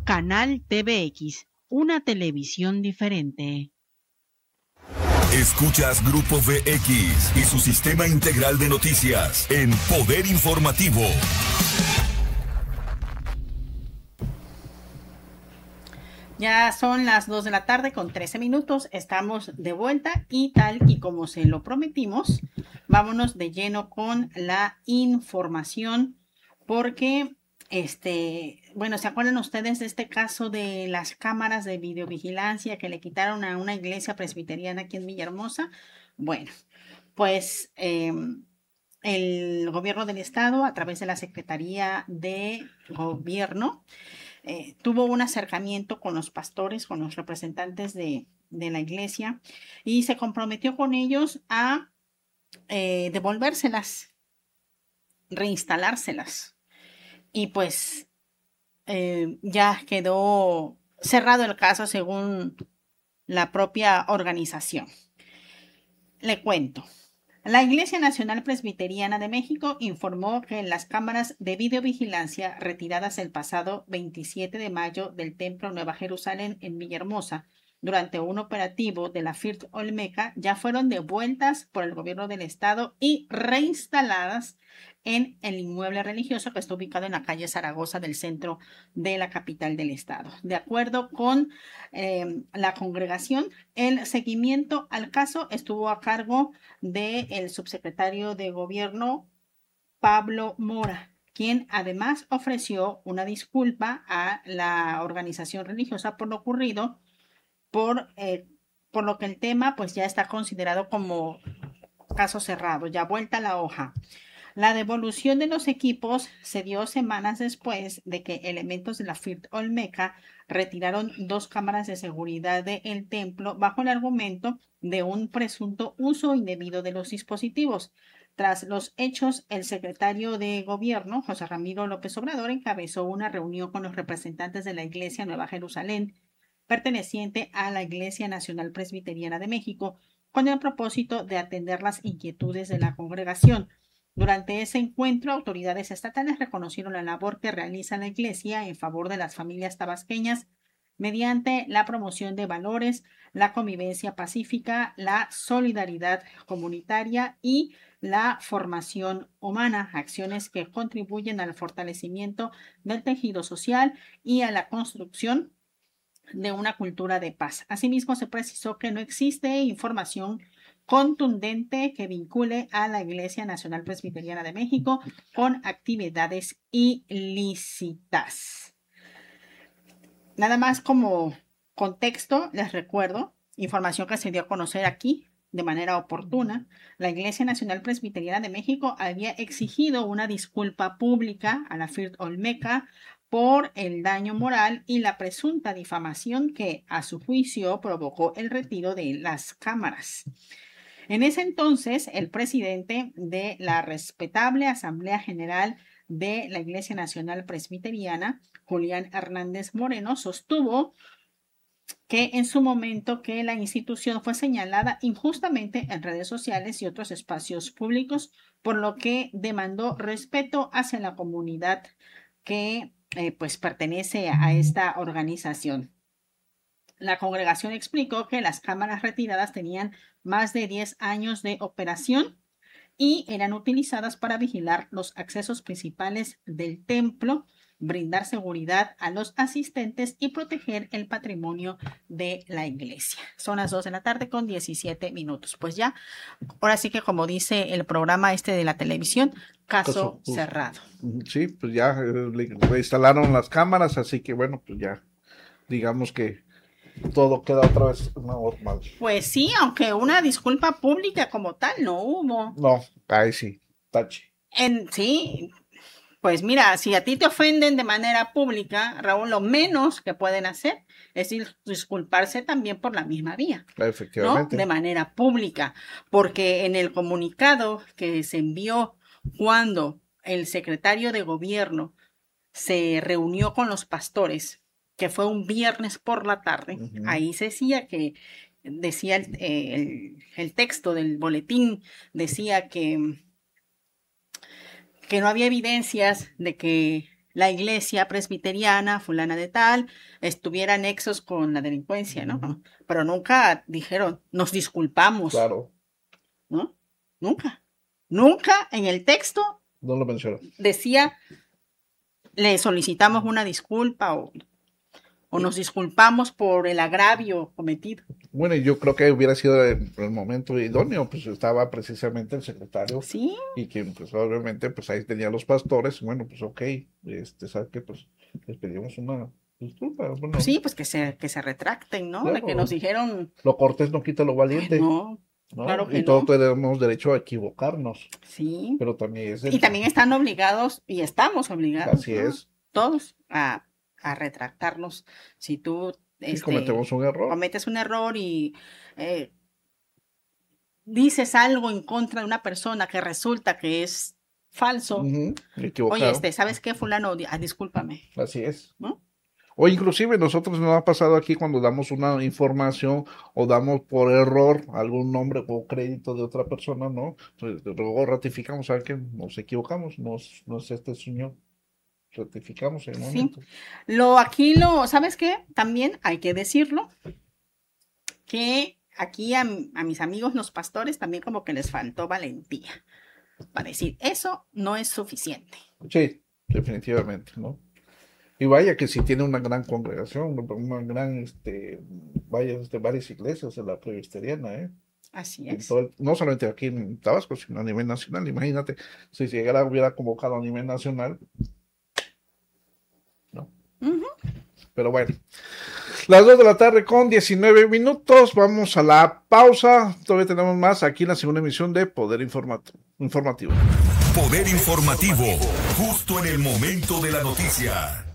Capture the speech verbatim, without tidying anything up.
Canal T V X, una televisión diferente. Escuchas Grupo V X y su sistema integral de noticias en Poder Informativo. Ya son las dos de la tarde con trece minutos, estamos de vuelta y tal y como se lo prometimos, vámonos de lleno con la información porque, este, bueno, ¿se acuerdan ustedes de este caso de las cámaras de videovigilancia que le quitaron a una iglesia presbiteriana aquí en Villahermosa? Bueno, pues eh, el gobierno del estado, a través de la Secretaría de Gobierno, Eh, tuvo un acercamiento con los pastores, con los representantes de, de la iglesia y se comprometió con ellos a eh, devolvérselas, reinstalárselas. Y pues eh, ya quedó cerrado el caso según la propia organización. Le cuento. La Iglesia Nacional Presbiteriana de México informó que las cámaras de videovigilancia retiradas el pasado veintisiete de mayo del Templo Nueva Jerusalén en Villahermosa durante un operativo de la FIRT Olmeca ya fueron devueltas por el gobierno del estado y reinstaladas en el inmueble religioso que está ubicado en la calle Zaragoza del centro de la capital del estado. De acuerdo con eh, la congregación, el seguimiento al caso estuvo a cargo del subsecretario de Gobierno, Pablo Mora, quien además ofreció una disculpa a la organización religiosa por lo ocurrido, por, eh, por lo que el tema pues ya está considerado como caso cerrado, ya vuelta a la hoja. La devolución de los equipos se dio semanas después de que elementos de la FIRT Olmeca retiraron dos cámaras de seguridad del templo bajo el argumento de un presunto uso indebido de los dispositivos. Tras los hechos, el secretario de Gobierno, José Ramiro López Obrador, encabezó una reunión con los representantes de la Iglesia Nueva Jerusalén, perteneciente a la Iglesia Nacional Presbiteriana de México, con el propósito de atender las inquietudes de la congregación. Durante ese encuentro, autoridades estatales reconocieron la labor que realiza la Iglesia en favor de las familias tabasqueñas mediante la promoción de valores, la convivencia pacífica, la solidaridad comunitaria y la formación humana, acciones que contribuyen al fortalecimiento del tejido social y a la construcción de una cultura de paz. Asimismo, se precisó que no existe información contundente que vincule a la Iglesia Nacional Presbiteriana de México con actividades ilícitas. Nada más como contexto, les recuerdo, información que se dio a conocer aquí de manera oportuna, la Iglesia Nacional Presbiteriana de México había exigido una disculpa pública a la FIRT Olmeca por el daño moral y la presunta difamación que, a su juicio, provocó el retiro de las cámaras. En ese entonces, el presidente de la respetable Asamblea General de la Iglesia Nacional Presbiteriana, Julián Hernández Moreno, sostuvo que en su momento que la institución fue señalada injustamente en redes sociales y otros espacios públicos, por lo que demandó respeto hacia la comunidad que eh, pues pertenece a esta organización. La congregación explicó que las cámaras retiradas tenían más de diez años de operación y eran utilizadas para vigilar los accesos principales del templo, brindar seguridad a los asistentes y proteger el patrimonio de la iglesia. Son las dos de la tarde con diecisiete minutos. Pues ya, ahora sí que como dice el programa este de la televisión, caso, caso pues, cerrado. Sí, pues ya eh, reinstalaron las cámaras, así que bueno, pues ya digamos que todo queda otra vez normal. Pues sí, aunque una disculpa pública como tal no hubo. No, ahí sí, tache. En, sí, pues mira, si a ti te ofenden de manera pública, Raúl, lo menos que pueden hacer es disculparse también por la misma vía. Efectivamente. ¿No? De manera pública, porque en el comunicado que se envió cuando el secretario de Gobierno se reunió con los pastores, que fue un viernes por la tarde, uh-huh. Ahí se decía que, decía el, el, el texto del boletín, decía que, que no había evidencias de que la iglesia presbiteriana, fulana de tal, estuviera nexos con la delincuencia, ¿no? Ujú. Pero nunca dijeron, nos disculpamos, Claro, ¿no? Nunca. Nunca en el texto no lo menciono. decía, le solicitamos una disculpa o, o nos disculpamos por el agravio cometido. Bueno, y yo creo que hubiera sido el, el momento idóneo, pues estaba precisamente el secretario Sí, y que pues obviamente pues ahí tenía los pastores, bueno, pues ok, este, ¿sabes qué? Pues les pedimos una disculpa, bueno, sí, pues que se, que se retracten, ¿no? De Claro. que nos dijeron, lo cortés no quita lo valiente, no, ¿no? claro que y todos no. tenemos derecho a equivocarnos, Sí. pero también es Y el- también están obligados, y estamos obligados, así ¿no? es, Todos a, a retractarnos. Si tú si este, cometemos un error, cometes un error y eh, dices algo en contra de una persona que resulta que es falso, ujú, equivocado, oye, este, ¿sabes qué, fulano? Di- Ah, discúlpame, así es. ¿no? O inclusive nosotros nos ha pasado aquí cuando damos una información o damos por error algún nombre o crédito de otra persona, ¿no? Entonces, luego ratificamos, ¿saben qué? Nos equivocamos, no es, no es este señor. Ratificamos en el Sí. momento. Lo aquí lo, ¿sabes qué? También hay que decirlo, que aquí a, a mis amigos los pastores también como que les faltó valentía para decir, eso no es suficiente. Sí, definitivamente, ¿no? Y vaya que si tiene una gran congregación, una gran, este, vaya, este, varias iglesias de la presbiteriana, ¿eh? Así En es. todo el- no solamente aquí en Tabasco, sino a nivel nacional. Imagínate, si llegara, hubiera convocado a nivel nacional, ¿no? Ujú. Pero bueno, las dos de la tarde con diecinueve minutos, vamos a la pausa. Todavía tenemos más aquí en la segunda emisión de Poder Informat- Informativo. Poder informativo, justo en el momento de la noticia.